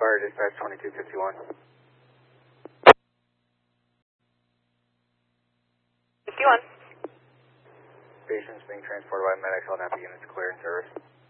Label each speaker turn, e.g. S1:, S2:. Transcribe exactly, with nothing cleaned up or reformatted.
S1: Fire Dispatch twenty-two fifty-one.
S2: fifty-one.
S1: Patients being transported by medical Napa units clear in service.